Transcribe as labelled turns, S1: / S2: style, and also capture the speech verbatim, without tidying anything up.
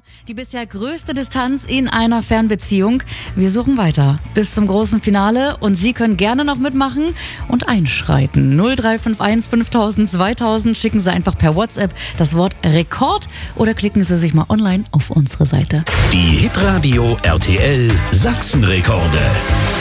S1: Die bisher größte Distanz in einer Fernbeziehung. Wir suchen weiter bis zum großen Finale und Sie können gerne noch mitmachen und einschreiten. null drei fünf eins fünftausend zweitausend schicken Sie einfach per WhatsApp das Wort Rekord oder klicken Sie sich mal online auf unsere Seite.
S2: Die Hitradio R T L Sachsenrekorde.